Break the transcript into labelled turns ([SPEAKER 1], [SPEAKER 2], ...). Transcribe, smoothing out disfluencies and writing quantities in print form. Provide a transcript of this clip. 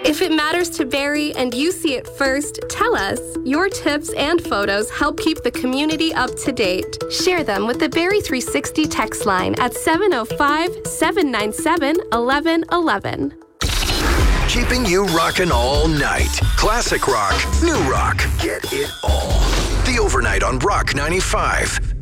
[SPEAKER 1] If it matters to Barrie and you see it first, tell us. Your tips and photos help keep the community up to date. Share them with the Barrie 360 text line at 705-797-1111.
[SPEAKER 2] Keeping you rocking all night. Classic rock, new rock, get it all. The Overnight on Rock 95.